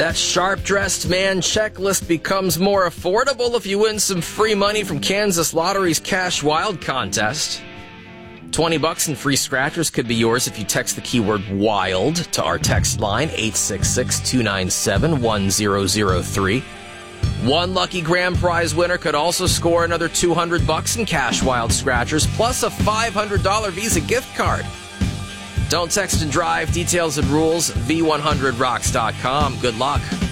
That sharp-dressed man checklist becomes more affordable if you win some free money from Kansas Lottery's Cash Wild contest. $20 in free scratchers could be yours if you text the keyword WILD to our text line, 866-297-1003. One lucky grand prize winner could also score another $200 in Cash Wild scratchers, plus a $500 Visa gift card. Don't text and drive. Details and rules, v100rocks.com. Good luck.